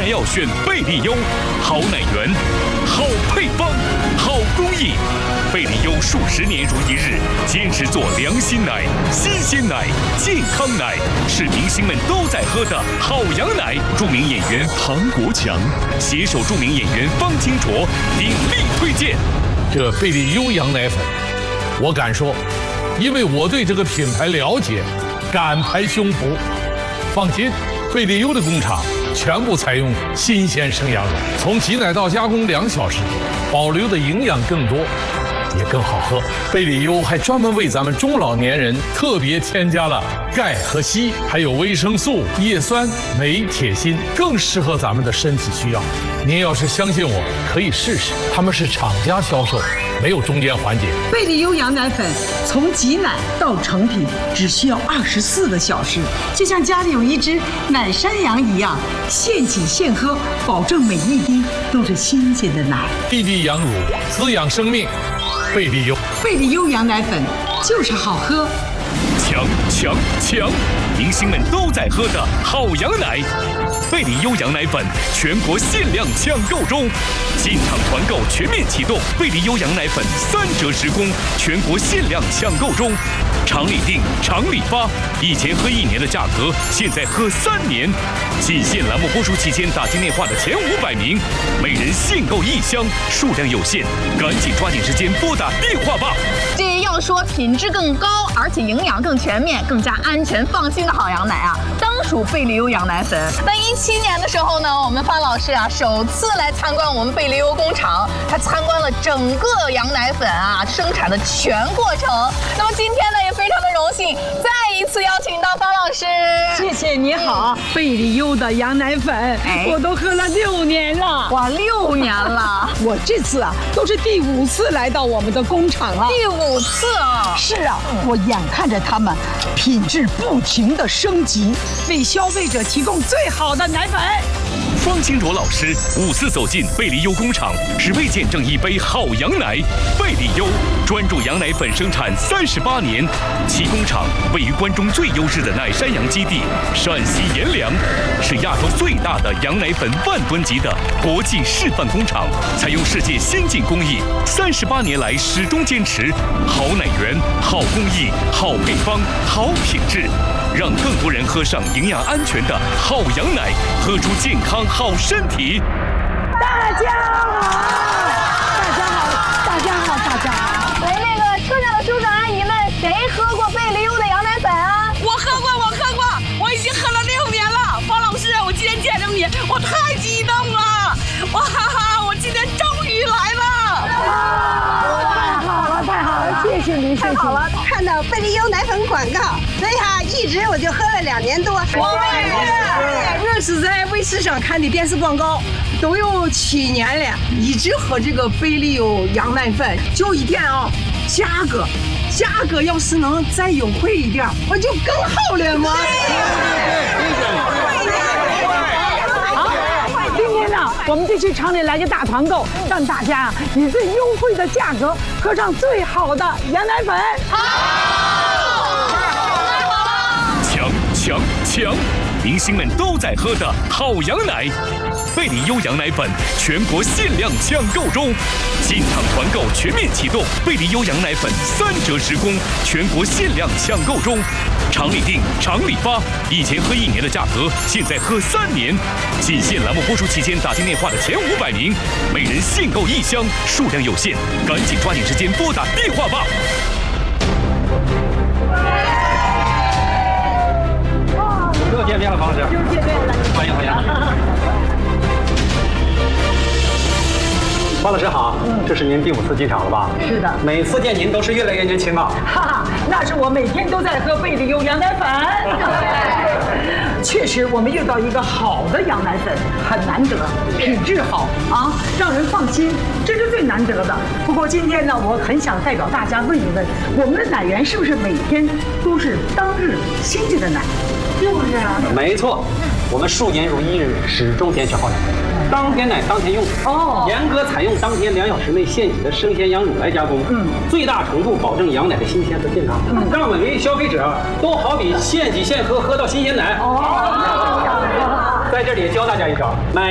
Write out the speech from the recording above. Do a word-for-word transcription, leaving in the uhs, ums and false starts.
然要选贝利优，好奶源，好配方，好工艺。贝利优数十年如一日，坚持做良心奶、新鲜奶、健康奶，是明星们都在喝的好羊奶。著名演员唐国强携手著名演员方清卓鼎力推荐。 这贝利优羊奶粉，我敢说，因为我对这个品牌了解，敢拍胸脯。放心，贝利优的工厂全部采用新鲜生羊乳，从挤奶到加工两小时，保留的营养更多，也更好喝。贝利优还专门为咱们中老年人特别添加了钙和硒，还有维生素、叶酸、镁、铁、锌，更适合咱们的身体需要。您要是相信我，可以试试，他们是厂家销售，没有中间环节。 贝利优羊奶粉从挤奶到成品只需要二十四个小时，就像家里有一只奶山羊一样，现挤现喝，保证每一滴都是新鲜的奶。 滴滴羊乳，滋养生命。贝利优， 贝利优羊奶粉就是好喝。 强强强！明星们都在喝的好羊奶，贝利优羊奶粉全国限量抢购中，进场团购全面启动，贝利优羊奶粉三折时供，全国限量抢购中，厂里订，厂里发，以前喝一年的价格，现在喝三年。仅限栏目播出期间打进电话的前五百名，每人限购一箱，数量有限，赶紧抓紧时间拨打电话吧。 这要说品质更高，而且营养更全面、更加安全放心的好羊奶啊，当属贝利优羊奶粉。在一七年的时候呢，我们方老师啊首次来参观我们贝利优工厂，他参观了整个羊奶粉啊生产的全过程。那么今天呢，也非常的荣幸，再一次邀请到方老师。 谢谢你好，贝利优的羊奶粉， 哎我都喝了六年了。 哇，六年了， 我这次啊都是第五次来到我们的工厂了。 第五次啊！ 是啊，我眼看着他们品质不停的升级，为消费者提供最好的奶粉。 方清卓老师五次走进贝利优工厂，只为见证一杯好羊奶。贝利优专注羊奶粉生产三十八年，其工厂位于关中最优质的奶山羊基地陕西阎良，是亚洲最大的羊奶粉万吨级的国际示范工厂，采用世界先进工艺，三十八年来始终坚持好奶源、好工艺、好配方、好品质，让更多人喝上营养安全的好羊奶，喝出健康好身体。 大家好，大家好，大家好，大家好。 来，那个车上的叔叔阿姨们，谁喝过贝利优的羊奶粉啊？ 我喝过，我喝过，我已经喝了六年了。方老师，我今天见着你，我太激动了！哇哈哈，我今天终于来了！ 太好了，太好了，谢谢您，谢谢您。 好了，看到贝利优奶粉广告，所以哈，一直我就喝了两年多。 我也是， 那是在卫视上看的电视广告，都有七年了，一直喝这个贝利优羊奶粉。就一点啊，价格，价格要是能再优惠一点，我就更好了嘛。 今天呢，我们就去厂里来个大团购，让大家以最优惠的价格喝上最好的羊奶粉。 强强强！明星们都在喝的好羊奶，贝利优羊奶粉全国限量抢购中，进场团购全面启动，贝利优羊奶粉三折时供，全国限量抢购中，厂里订，厂里发，以前喝一年的价格，现在喝三年。仅限栏目播出期间打进电话的前五百名，每人限购一箱，数量有限，赶紧抓紧时间拨打电话吧。 又见面了，方老师。 又见面了， 欢迎欢迎。方老师好，这是您第五次进厂了吧？ 是的。 每次见您都是越来越年轻了。 哈哈，那是我每天都在喝贝利优羊奶粉。确实，我们遇到一个好的羊奶粉很难得，品质好啊，让人放心，这是最难得的。不过今天呢，我很想代表大家问一问，我们的奶源是不是每天都是当日新鲜的奶？是不是啊？ 没错，我们数年如一日，始终坚持好奶，当天奶当天用。 哦， 严格采用当天两小时内现挤的生鲜羊乳来加工，嗯，最大程度保证羊奶的新鲜和健康，嗯，让每位消费者都好比现挤现喝，喝到新鲜奶。哦，在这里教大家一招，买。